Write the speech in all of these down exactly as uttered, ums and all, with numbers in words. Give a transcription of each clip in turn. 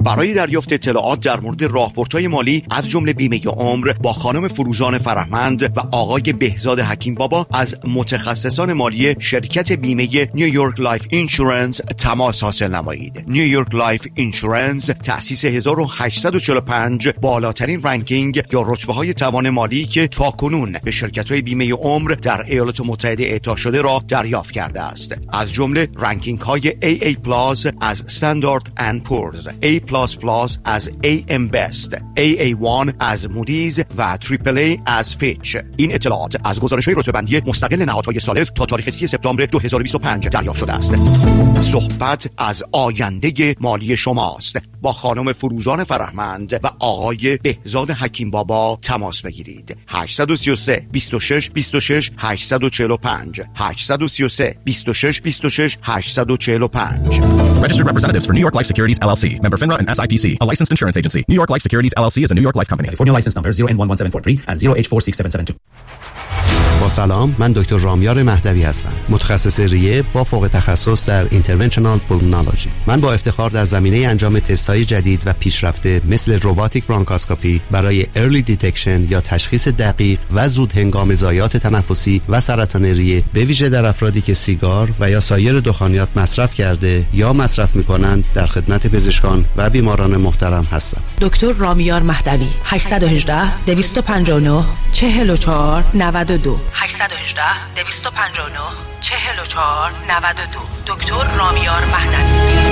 برای دریافت اطلاعات در مورد راهبردهای مالی از جمله بیمه عمر با خانم فروزان فرهمند و آقای بهزاد حکیم بابا از متخصصان مالی شرکت بیمه نیویورک لایف اینشورنس تماس حاصل نمایید. نیویورک لایف اینشورنس تأسیس هزار و هشتصد و چهل و پنج، بالاترین رنکینگ یا رتبه‌های توان مالی که تاکنون به شرکت‌های بیمه عمر در ایالات متحده اعطا شده را دریافت کرده است. از جمله رنکینگ‌های ای ای پلاس از استاندارد اند پورز، A پلاس پلاس از ای ام Best، ای ای وان از مودیز و تریپل ای از فیچ. این اطلاعات از گزارش‌های رتبه‌بندی مستقل نهادهای ثالث تا تاریخ سی سپتامبر دو هزار و بیست و پنج دریافت شده است. صحبت از آینده مالی شماست. با خانم فروزان فرهمند و آقای بهزاد حکیم بابا تماس بگیرید. هشت سه سه بیست و شش بیست و شش هشتصد و چهل و پنج هشت سه سه بیست و شش بیست و شش هشتصد و چهل و پنج. Registered representatives for New York Life Securities L L C, member FINRA and S I P C, a licensed insurance agency. New York Life Securities L L C is a New York Life company. California license number zero N one one seven four three and zero H four six seven seven two. با سلام، من دکتر رامیار مهدوی هستم، متخصص ریه با فوق تخصص در اینترونشنال پولمونولوژی. من با افتخار در زمینه انجام تست‌های جدید و پیشرفته مثل رباتیک برانکاسکوپی برای ارلی دیتکشن یا تشخیص دقیق و زود هنگام ضایعات تنفسی و سرطان ریه، به ویژه در افرادی که سیگار و یا سایر دخانیات مصرف کرده یا مصرف می‌کنند، در خدمت پزشکان و بیماران محترم هستم. دکتر رامیار مهدوی هشت یک هشت دویست و پنجاه و نه چهل و چهار نود و دو هشت یک هشت دویست و پنجاه و نه چهل و چهار نود و دو. دکتر رامیار مهدوی.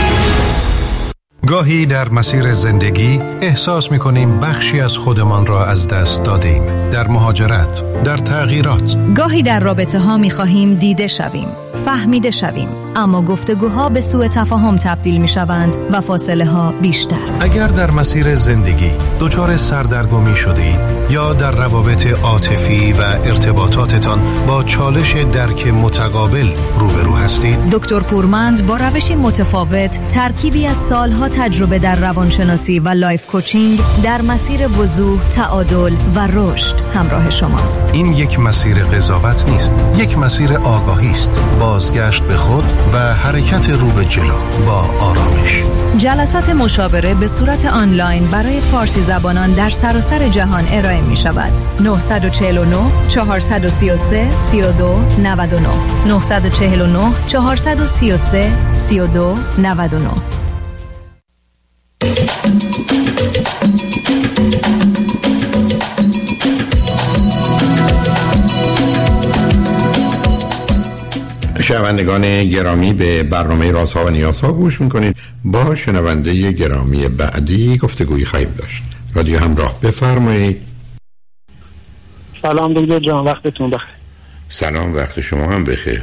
گاهی در مسیر زندگی احساس می‌کنیم بخشی از خودمان را از دست دادیم. در مهاجرت، در تغییرات. گاهی در رابطه ها می‌خواهیم دیده شویم، فهمیده شویم، اما گفتگوها به سوء تفاهم تبدیل می‌شوند و فاصله ها بیشتر. اگر در مسیر زندگی دچار سردرگمی شدید یا در روابط عاطفی و ارتباطاتتان با چالش درک متقابل روبرو هستید، دکتر پورمند با روشی متفاوت، ترکیبی از سالها تجربه در روانشناسی و لایف کوچینگ در مسیر وضوح، تعادل و رشد همراه شماست. این یک مسیر قضاوت نیست، یک مسیر آگاهی است، بازگشت به خود و حرکت رو به جلو با آرامش. جلسات مشاوره به صورت آنلاین برای فارسی زبانان در سراسر جهان ارائه می شود. نه چهار نه چهار سه سه سه دو نه نه نه چهار نه چهار سه سه سه دو نه نه. شنوندگان گرامی، به برنامه رازها و نیازها گوش میکنید. با شنونده گرامی بعدی گفتگویی خواهیم داشت. رادیو همراه، بفرمایید. سلام دکتر جان، وقتتون بخیر. سلام، وقت شما هم بخیر.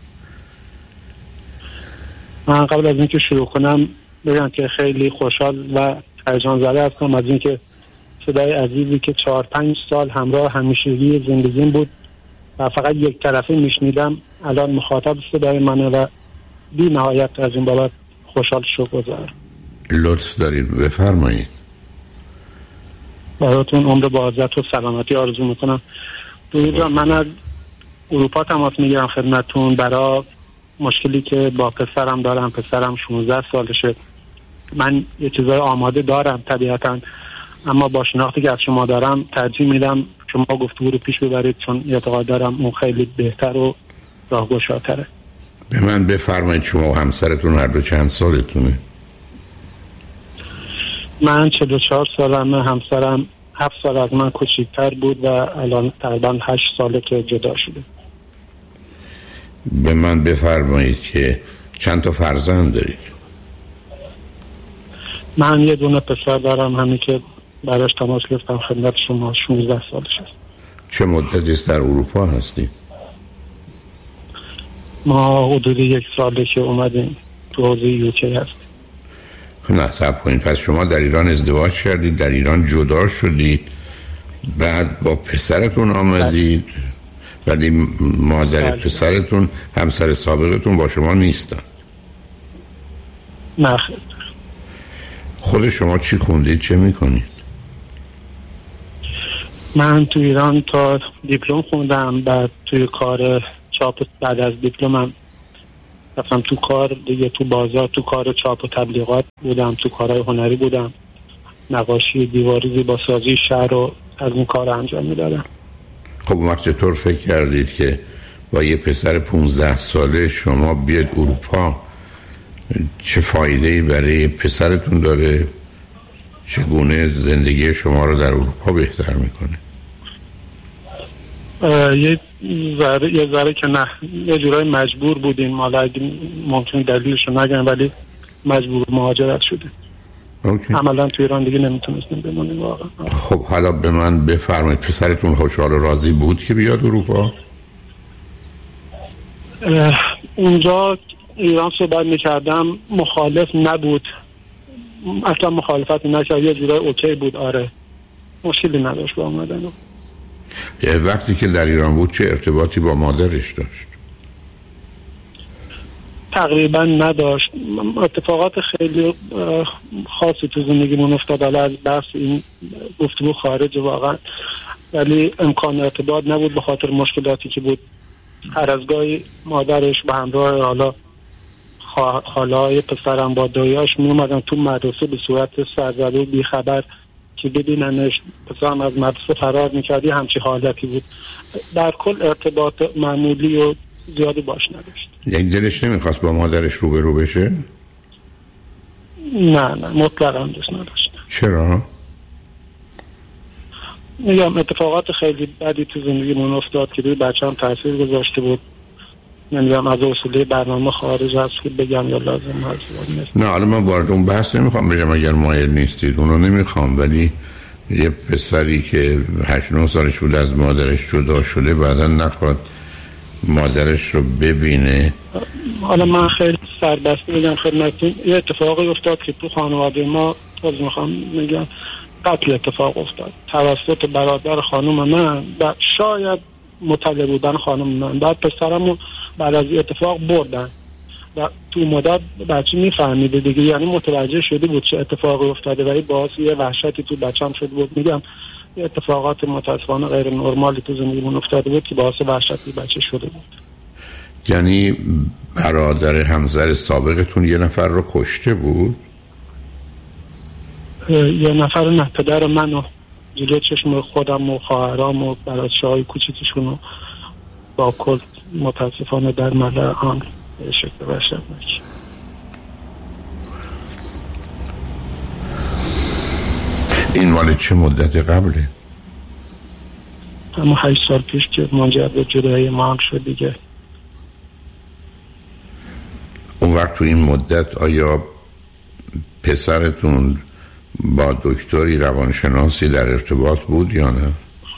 من قبل از اینکه شروع کنم بگم که خیلی خوشحال و هیجان زده هستم از اینکه صدای عزیزی که چهار پنج سال همراه همیشگی زندگیم بود و فقط یک طرفه میشنیدم الان مخاطب صدای منه و بی نهایت از این بابت خوشحال شکرگزارم. لطف دارید، بفرمایید. براتون عمر با عزت و سلامتی آرزو میکنم. دویدان، من از اروپا تماس میگیرم خدمتون برای مشکلی که با پسرم دارم. پسرم شانزده سالشه. من یه چیزای آماده دارم طبیعتاً، اما با شناختی که از شما دارم ترجیح میدم شما گفتگو رو پیش ببرید، چون اعتقاد دارم اون خیلی بهتر و راهگشاتره. به من بفرمایید شما و همسرتون هر دو چند سالتونه؟ من چهل و چهار سالمه، همسرم هفت سال از من کوچیک‌تر بود و الان تقریبا هشت ساله که جدا شده. به من بفرمایید که چند تا فرزند دارید؟ من یه دونه پسر دارم، همین که براش تماس گرفتم خدمت شما. شانزده سالش است. چه مدتی است در اروپا هستید؟ ما حدود یک ساله که اومدیم تو حوزه یوکی هستیم. نه صبر کنید، پس شما در ایران ازدواج کردید، در ایران جدا شدید، بعد با پسرتون آمدید، ولی مادر بله. پسرتون، همسر سابقتون با شما نیستن؟ نه خیلی. خود شما چی خوندید، چه میکنید؟ من تو ایران تا دیپلم خوندم، بعد توی کار چاپ بعد از دیپلمم رفتم تو کار دیگه، تو بازار، تو کار چاپ و تبلیغات بودم، تو کارهای هنری بودم، نقاشی دیواری، زیباسازی شهر رو از این کار انجام میدادم. خب اون وقت چطور فکر کردید که با یه پسر پونزده ساله شما بیاد اروپا؟ چه فایده‌ای برای پسرتون داره؟ چگونه زندگی شما رو در اروپا بهتر میکنه؟ یه ذره یه ذره که نه، یه جورای مجبور بودیم، مالا اگه ممکن دلیلشو نگم ولی مجبور مهاجرت شده. اوکی. عملا تو ایران دیگه نمیتونستیم بمونیم واقعا. خب حالا به من بفرمایید پسرتون خوشحال و راضی بود که بیاد اروپا؟ اونجا ایران صحبت میکردم مخالف نبود، اصلا مخالفت نکرد، یه جورای اوکی بود. آره مشکلی نداشت با آمدن. وقتی که در ایران بود چه ارتباطی با مادرش داشت؟ تقریبا نداشت. اتفاقات خیلی خاصی تو زندگیمون افتاد، حالا از بحث این گفتگو خارج واقعا، ولی امکان ارتباط نبود به خاطر مشکلاتی که بود. هر از گاهی مادرش به همراه حالا خاله‌های پسرم با دایاش می اومدن تو مدرسه به صورت سرزده و بیخبر که ببیننش. پسرم از مدرسه فرار میکردی، همچی حالتی بود. در کل ارتباط معمولی و زیادی باش نداشت. یعنی دلش نمیخواست با مادرش روبرو بشه؟ نه نه مطلقا دوست نداشت. چرا؟ میگم اتفاقات خیلی بدی تو زندگیمون افتاد که روی بچه‌ام تاثیر گذاشته بود. نمیدونم از اصولی برنامه خارج هست که بگم یا لازم هست. نه حالا من وارد اون بحث نمیخوام بگم، اگر مایل نیستید اونو نمیخوام، ولی یه پسری که هشت نه سالش بود از مادرش جدا شده بعدا نخواد مادرش رو ببینه. حالا من خیلی سربسته بگم خدمتتون، یه اتفاقی افتاد که تو خانواده ما باز میخوام میگم قتل اتفاق افتاد توسط برادر خانم من و شاید مطلع بودن خانم من. بعد پسرمو بعد از اتفاق بردن و تو مدت بچه میفهمیده دیگه، یعنی متوجه شده بود چه اتفاقی افتاده و این باعث یه وحشتی تو بچه‌م شده بود. میگم یه اتفاقات متاسفانه غیر نرمالی تو زندگیمون افتاده بود که باعث وحشتی بچه شده بود. یعنی برادر همسر سابقتون یه نفر رو کشته بود؟ یه نفر نه، پدر منو جلوی چشم خودم و خواهرام و برادرشاهای کوچیکشونو با کل متاسفانه در ملع آن به شکل وحشتناک. این مال چه مدت قبله؟ اما هشت سال پیش که منجر به جدایی ما هم شد دیگه. اون وقت تو این مدت آیا پسرتون با دکتری روانشناسی در ارتباط بود یا نه؟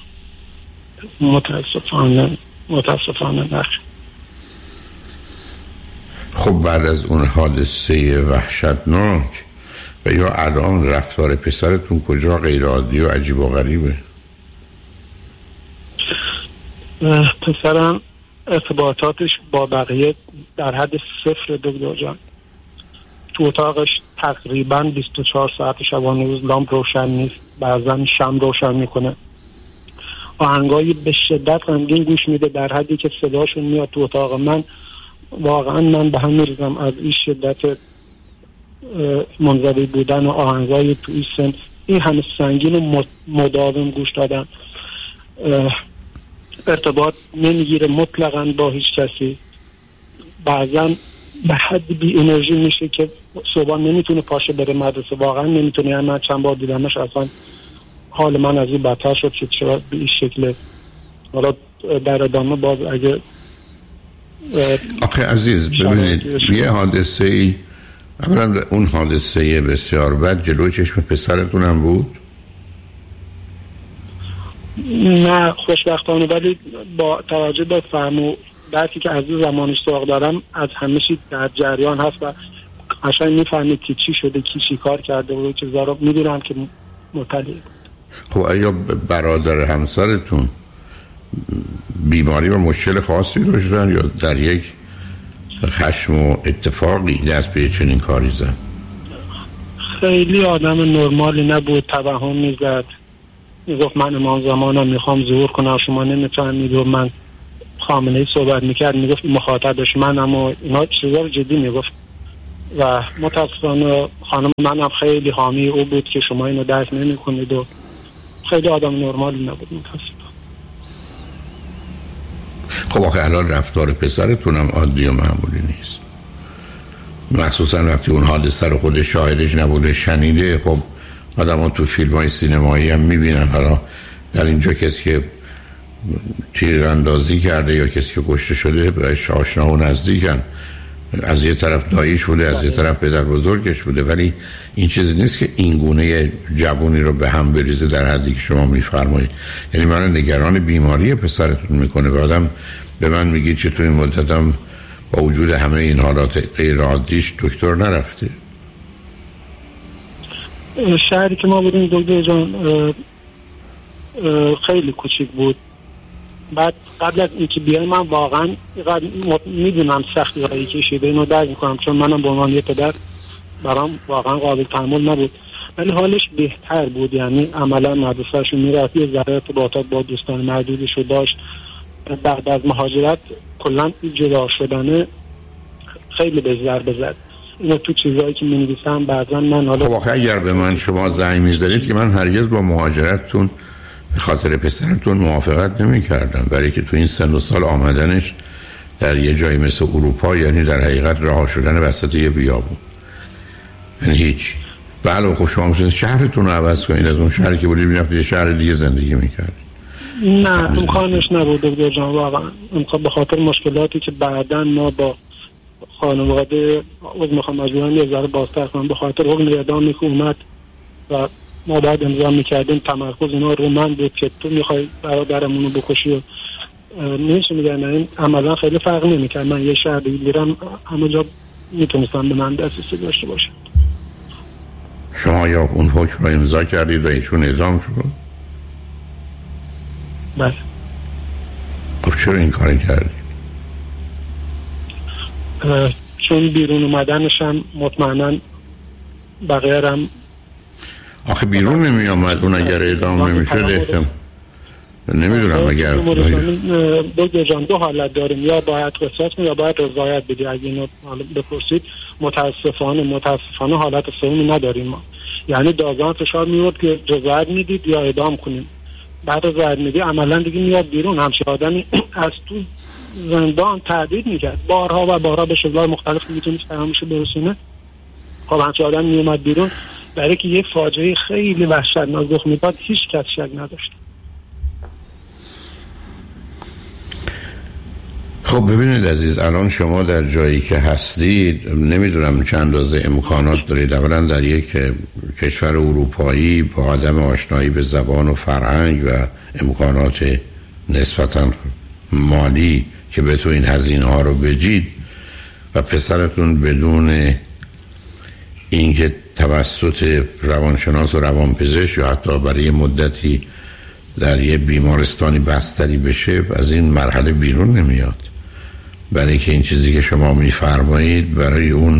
متاسفانه متاسفانه نه. خب بعد از اون حادثه وحشتناک و یا الان رفتار پسرتون کجا غیر عادی و عجیب و غریبه؟ پسرم ارتباطاتش با بقیه در حد صفر دکتر جان. تو اتاقش تقریبا بیست و چهار ساعت شبانه روز لامپ روشن نیست، بعضا شم روشن میکنه، آهنگایی به شدت غمگین گوش میده در حدی که صداشون میاد تو اتاق من. واقعا من به هم میریزم از این شدت منزوی بودن و آهنگای تو این سن، این همه سنگین و مداوم گوش دادن. ارتباط نمیگیره مطلقاً با هیچ کسی، بعضا به حد بی انرژی میشه که صبح نمیتونه پاشه بره مدرسه، واقعا نمیتونه. یعنی من چند بار دیدمش اصلا حال من از این بدتر شد که چرا به این شکل. حالا در ادامه باز اگه آخه عزیز ببینید یه حادثه ای، اولا اون حادثه بسیار بد جلوی چشم پسرتون هم بود؟ نه خوشبختانه، ولی با توجه به فهم و درکی که از این زمانش سراغ دارم از همه چیز در جریان هست و قشنگ میفهمید که چی شده، کی چی کار کرده و چیزا رو میدونم که مطلع بود. خب آیا برادر همسرتون بیماری و مشکل خاصی داشتن یا در یک خشم و اتفاقی دست به چنین کاری زد؟ خیلی آدم نرمالی نبود، توهم میزد، میگفت من امام زمانم میخوام ظهور کنم شما نمیفهمید و من خامنه‌ای صحبت میکرد، میگفت مخاطبش منم و اینا چیزا رو جدی میگفت و متاسفانه خانم منم خیلی حامی او بود که شما اینو درک نمیکنید و خیلی آدم نرمالی نبود متاسفانه. خب آخه الان رفتار پسرتونم عادی و معمولی نیست، مخصوصا وقتی اون حادثه رو خودش شاهدش نبوده شنیده. خب آدم ها تو فیلم های سینمایی هم میبینن. حالا در اینجا کسی که تیراندازی کرده یا کسی که کشته شده بهش آشنا و نزدیکن، از یه طرف داییش بوده، از یه طرف پدر بزرگش بوده، ولی این چیزی نیست که این گونه جوونی رو به هم بریزه در حدی که شما میفرمایید. یعنی من نگران بیماری پسرتون میکنه و آدم به من میگید که تو این مدتم با وجود همه این حالات غیر عادیش دکتر نرفته. شهری که ما بودیم دکتر جان خیلی کوچیک بود. بعد قبل از اینکه بیایم من واقعا میدونم سختی هایی کشیده، اینو درک میکنم چون منم به عنوان یه پدر برام واقعا قابل تحمل نبود، ولی حالش بهتر بود. یعنی عملا مدرسه‌اش میرفت، یه ذره ارتباطات با دوستان محدودش رو داشت. بعد از مهاجرت کلا جدا شدنه خیلی به ضربه زد. اینا تو چیزایی که می‌نویسم بعضا من حالا خب آخه اگر به من شما زنگ می‌زدید که من هرگز با مهاجرتتون به خاطر پسرتون موافقت نمی‌کردم، برای که تو این سن و سال آمدنش در یه جایی مثل اروپا یعنی در حقیقت رها شدن وسط یه بیابون. یعنی هیچ. بله خب شما می‌تونید شهرتون رو عوض کنید، از اون شهری که بودید می‌رفتید یه شهر دیگه زندگی می‌کردید. نه امکانش نبود دکتر جان واقعا. امکان به خاطر مشکلاتی که بعداً ما با خانواده از میخوام مجبورم یه ذره بازتر کنم به خاطر حکم اعدامی که اومد و ما بعد امضا میکردیم تمرکز اینا رو من بود که تو میخوای برادرمون رو بکشی و نمیشه میگن این عملا خیلی فرق نمیکرد. من یه شهر دیگه بیرم همه جا میتونستم به من دسترسی داشته باشم. شما یا اون حکم رو امضا کردید و ایشون اعدام شد؟ بله. خب چرا این کاری کردید؟ چون بیرون اومدنش هم مطمئنا بقیه هم آخه بیرون نمی آمد. اون اگر اعدام نمی شد احتم نمیدونم اگر دو جان دو حالت داریم، یا باید قصاص یا باید رضایت بدی. اگه اینو بپرسید متاسفانه متاسفانه حالت سومی نداریم ما. یعنی دادگاه فشار میورد که رضایت میدید یا اعدام کنیم، بعد رضایت میدی عملا دیگه میاد بیرون. همچه آدمی از تو زندان تعدید میکرد بارها و بارها به شکل‌های مختلف میتونید فراموشی برسونه. خب همچه آدم میومد بیرون برای که یک فاجعه خیلی وحشتناک رخ میداد، هیچ کس شک نداشت. خب ببینید عزیز، الان شما در جایی که هستید نمیدونم چند اندازه امکانات دارید. اولا در یک کشور اروپایی با آدم آشنایی به زبان و فرهنگ و امکانات نسبتاً مالی که به تو این هزینه ها رو بجید و پسرتون بدون اینکه توسط روانشناس و روانپزشک یا حتی برای مدتی در یه بیمارستانی بستری بشه، از این مرحله بیرون نمیاد. برای که این چیزی که شما میفرمایید برای اون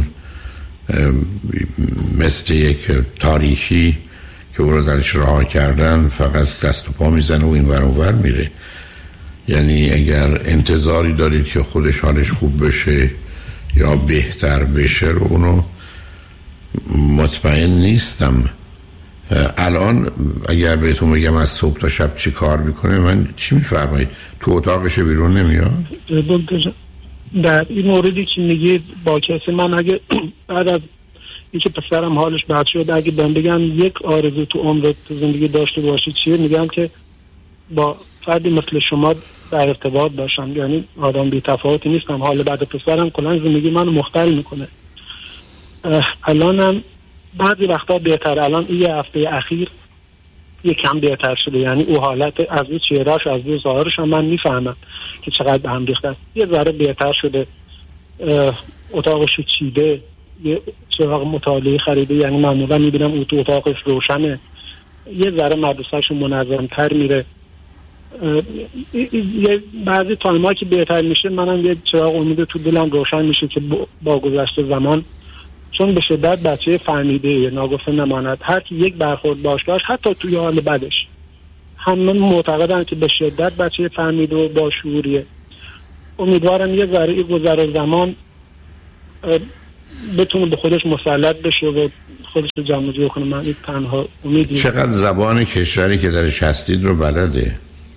مثل یک تاریخی که او رو درش رها کردن فقط دست و پا میزنه و این ور اون ور میره. یعنی اگر انتظاری دارید که خودش حالش خوب بشه یا بهتر بشه رو اونو مطمئن نیستم. الان اگر بهتون بگم از صبح تا شب چی کار میکنه، من چی میفرمایید؟ تو اتاقش بیرون نمیاد؟ در این موردی که میگید با کسی من اگه بعد از اینکه پسرم حالش بد شد اگه بهم بگم یک آرزو تو عمرت تو زندگی داشته باشی چیه، میگم که با فردی مثل شما در ارتباط باشم. یعنی آدم بی تفاوتی نیستم. حال بعد پسرم کلا زندگی منو مختل میکنه. الانم بعضی وقتا بهتر. الان این هفته اخیر یکم بهتر شده. یعنی او حالت از او چهرهش از او ظاهرش هم من میفهمم که چقدر به هم ریخته است. یه ذره بهتر شده. اتاقشو چیده، یه چراغ مطالعه خریده. یعنی معمولا میبینم او تو اتاقش روشنه. یه ذره مدرسه‌شو منظم‌تر میره. یه بعضی تایم‌ها که بهتر میشه منم یه چراغ امید تو دلم روشن میشه که با گذشت زمان، چون به شدت بچه فهمیده ناگفته نماند. هر کی یک برخورد باش داشت حتی توی حال بدش، همه معتقدن که به شدت بچه فهمیده و با شعوریه. امیدوارم یه ذره گذر زمان بتونه به خودش مسلط بشه و خودش رو جمع جور کنه. من این تنها امیدی. چقدر زبان کشوری که درش هستید رو بلده؟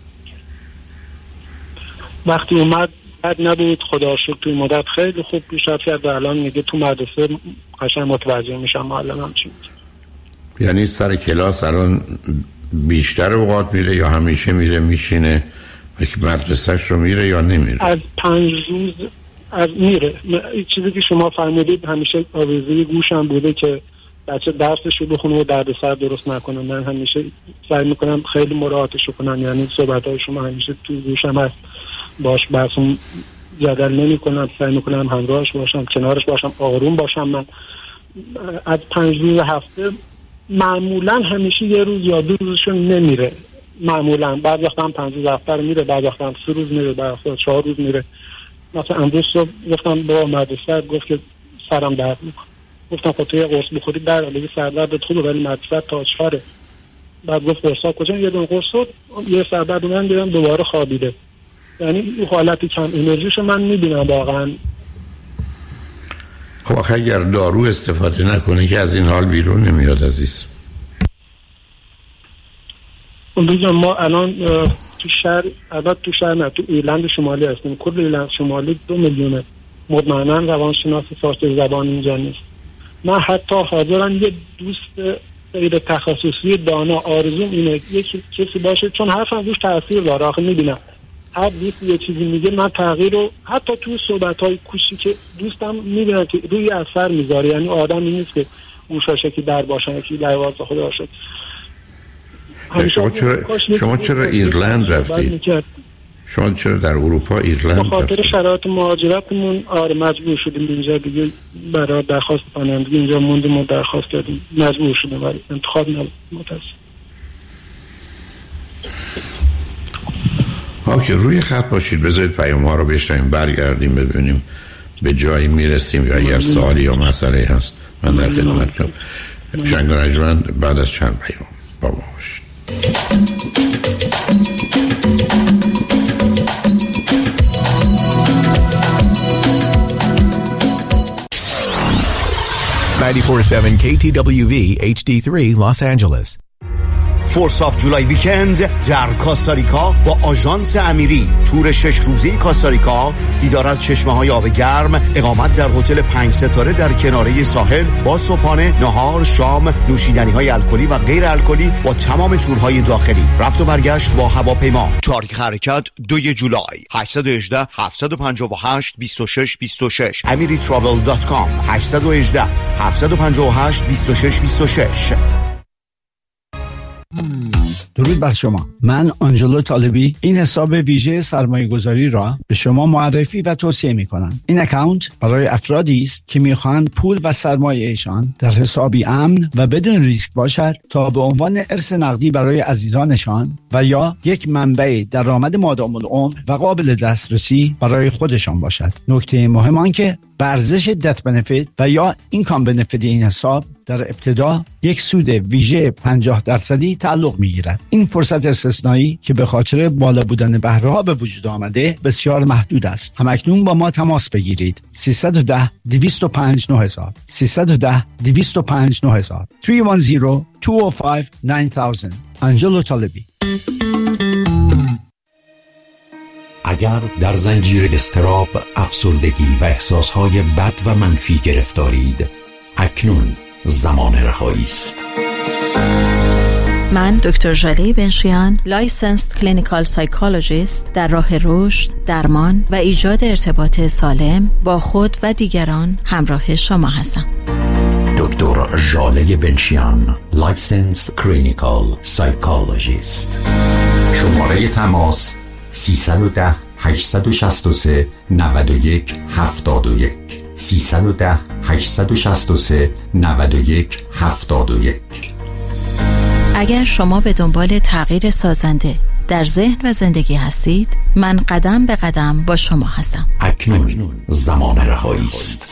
وقتی اومد بد نبود، خدا شکر توی مدت خیلی خوب پیشرفت کرد و الان میگه تو مدرسه قشنگ متوجه میشم معلمم چی میگه. یعنی سر کلاس الان بیشتر اوقات میره یا همیشه میره میشینه و که مدرسهش رو میره یا نمیره؟ از پنج روز از میره. این چیزی که شما فرمودید همیشه آویزوی گوشم بوده که بچه درسش رو بخونه و دردسر درست نکنه. من همیشه سعی میکنم خیلی مراعاتش کنم، یعنی صحبت‌های شما همیشه تو گوشم هست، باش بحثم جدل نمی کنم، سعی میکنم همراهش باشم، کنارش باشم، آروم باشم. من از پنج روز هفته معمولا همیشه یه روز یا دو روزشون نمیره معمولا. بعد وقتا هم پنج روز هفته رو میره، بعد وقتا هم سه روز میره، بعد وقتا چهار روز میره. مثلا امروز صبح گفتم با مدرسه گفت که سرم درد میکنه. گفتم خب تو یه قرص بخوری در علاوه سردرد خوبه ولی مدرسه تا چهاره. بعد گفت قرصا کجا؟ یه دونه قرص یه سردرد من دیدم دوباره خوابیده. یعنی این حالتی کم انرژیشو من میبینم واقعا. خب آخه اگر دارو استفاده نکنه که از این حال بیرون نمیاد عزیز. اون ما الان تو شهر البته تو شهر نه تو ایرلند شمالی هستیم. کل ایرلند شمالی دو میلیونه. مطمئنا روانشناس فارسی زبان اینجا نیست. من حتی حاضرم یه دوست غیر تخصصی دانا آرزوم اینه یکی کسی باشه، چون حرفم روش تاثیر داره. آخه میبینم هر دوست یه چیزی میگه، من تغییر رو حتی تو صحبت‌های کوچیک دوستم میبینم که روی اثر میذاره. یعنی آدمی نیست که گوشاشه که در باشن که دروازه خدا شد. شما چرا شما چرا ایرلند رفتی؟ شما چرا در اروپا ایرلند رفتی؟ به خاطر شرایط مهاجرتمون آره مجبور شدیم اینجا دیگه، برای درخواست پناهندگی اینجا موندیم و درخواست کردیم، مجبور شدیم ولی انتخاب نبود متاسفانه. اوکی، روی خط باشید، بذارید پیام ها رو بشنویم، برگردیم ببینیم به جایی میرسیم یا اگر سوالی یا مسئله هست من در خدمتتونم. شنگ رجمند بعد از چند پیام با ما باشید. ninety-four point seven K T W V H D three Los Angeles. فورس آف جولای ویکند در کاستاریکا با آژانس امیری. تور شش روزه کاستاریکا، دیدار از چشمه های آب گرم، اقامت در هتل پنج ستاره در کناره ساحل با صبحانه، نهار، شام، نوشیدنی های الکلی و غیر الکلی با تمام تورهای داخلی، رفت و برگشت با هواپیما. تاریخ حرکت دوم جولای. هشت یک هشت هفت پنج هشت دو شش دو شش امری تراول دات کام. هشت یک هشت هفت پنج هشت دو شش دو شش. درود بر شما. من آنجلو طالبی این حساب ویژه سرمایه گذاری را به شما معرفی و توصیه می کنم. این اکانت برای افرادی است که می خواهند پول و سرمایه‌شان در حسابی امن و بدون ریسک باشد تا به عنوان ارث نقدی برای عزیزانشان و یا یک منبع درآمد مادام العمر و قابل دسترسی برای خودشان باشد. نکته مهم آن که به ارزش دت بنفیت و یا اینکام بنفیت این حساب در ابتدا یک سود ویژه پنجاه درصدی تعلق می‌گیرد. این فرصت استثنایی که به خاطر بالا بودن بهره‌ها به وجود آمده بسیار محدود است. همکنون با ما تماس بگیرید. سیصد و ده دویست و پنج نه هزار سیصد و ده دویست و پنج نه هزار سه یک صفر دو صفر پنج نه هزار. آنجلو طالبی. اگر در زنجیر اضطراب، افسردگی و احساسهای بد و منفی گرفتارید، اکنون زمان رهایی است. من دکتر ژاله بنشیان، لایسنسد کلینیکال سایکولوژیست، در راه رشد، درمان و ایجاد ارتباط سالم با خود و دیگران همراه شما هستم. دکتر ژاله بنشیان، لایسنسد کلینیکال سایکولوژیست. شماره تماس سیصد و ده هشتصد و شصت و سه نود و یک هفتاد و یک سیصد و ده هشتصد و شصت و سه نود و یک هفتاد و یک. اگر شما به دنبال تغییر سازنده در ذهن و زندگی هستید، من قدم به قدم با شما هستم. اکنون زمان رهایی است.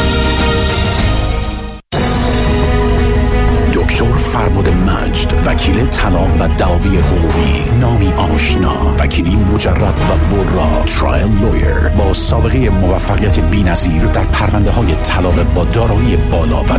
دکتر فرمود مجد، وکیل مسائل طلاق و دعاوی حقوقی. نامی آشنا، وکیلی مجرب و برا، ترایل لویر با سابقه موفقیت بی‌نظیر در پرونده های طلاق با دارایی بالا و